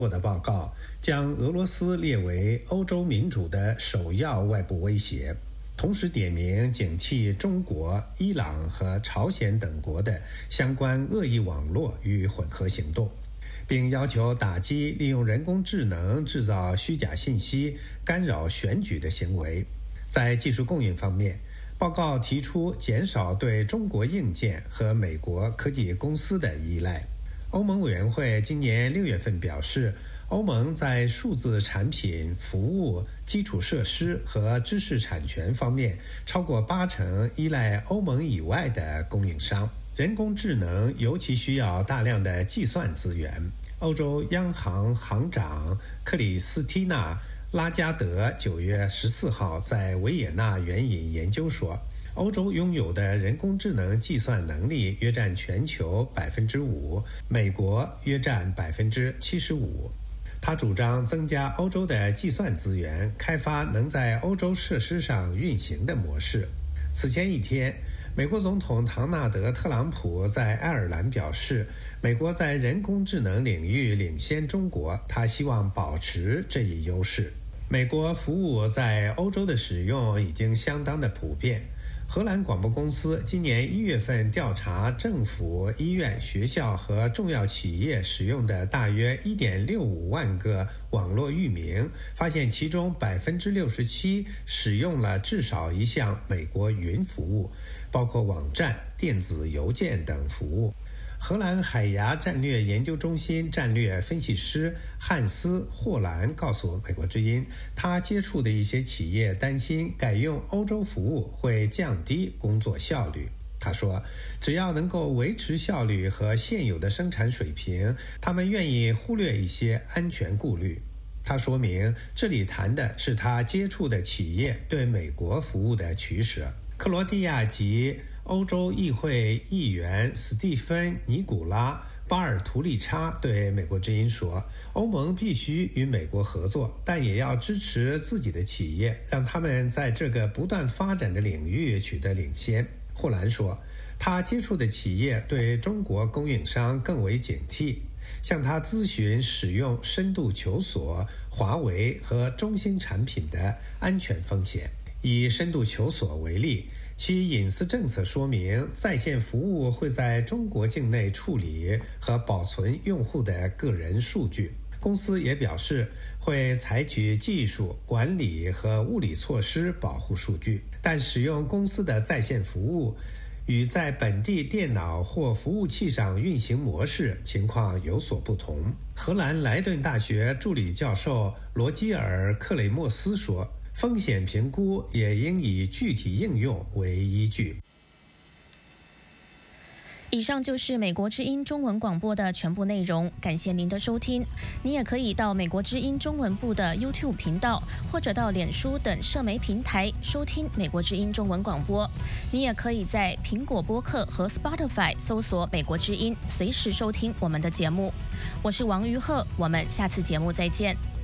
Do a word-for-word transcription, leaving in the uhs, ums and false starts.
我的报告将俄罗斯列为欧洲民主的首要外部威胁，同时点名警惕中国、伊朗和朝鲜等国的相关恶意网络与混合行动，并要求打击利用人工智能制造虚假信息、干扰选举的行为。在技术供应方面，报告提出减少对中国硬件和美国科技公司的依赖。欧盟委员会今年六月份表示，欧盟在数字产品、服务、基础设施和知识产权方面超过八成依赖欧盟以外的供应商。人工智能尤其需要大量的计算资源。欧洲央行行长克里斯蒂娜·拉加德九月十四号在维也纳援引研究说，欧洲拥有的人工智能计算能力约占全球百分之五，美国约占百分之七十五。他主张增加欧洲的计算资源，开发能在欧洲设施上运行的模式。此前一天，美国总统唐纳德·特朗普在爱尔兰表示，美国在人工智能领域领先中国，他希望保持这一优势。美国服务在欧洲的使用已经相当的普遍。荷兰广播公司今年一月份调查政府、医院、学校和重要企业使用的大约一点六五万个网络域名，发现其中百分之六十七使用了至少一项美国云服务，包括网站、电子邮件等服务。荷兰海牙战略研究中心战略分析师汉斯·霍兰告诉美国之音，他接触的一些企业担心改用欧洲服务会降低工作效率。他说，只要能够维持效率和现有的生产水平，他们愿意忽略一些安全顾虑。他说明，这里谈的是他接触的企业对美国服务的取舍。克罗地亚及欧洲议会议员斯蒂芬·尼古拉·巴尔图利查对美国之音说，欧盟必须与美国合作，但也要支持自己的企业，让他们在这个不断发展的领域取得领先。霍兰说，他接触的企业对中国供应商更为警惕，向他咨询使用深度求索、华为和中兴产品的安全风险。以深度求索为例，其隐私政策说明，在线服务会在中国境内处理和保存用户的个人数据。公司也表示会采取技术、管理和物理措施保护数据，但使用公司的在线服务与在本地电脑或服务器上运行模式情况有所不同。荷兰莱顿大学助理教授罗基尔·克雷莫斯说，风险评估也应以具体应用为依据。 以上就是美国之音中文广播的全部内容，感谢您的收听。你也可以到美国之音中文部的 YouTube 频道，或者到脸书等社媒平台收听美国之音中文广播。你也可以在苹果播客和 Spotify 搜索美国之音，随时收听我们的节目。我是王于鹤，我们下次节目再见。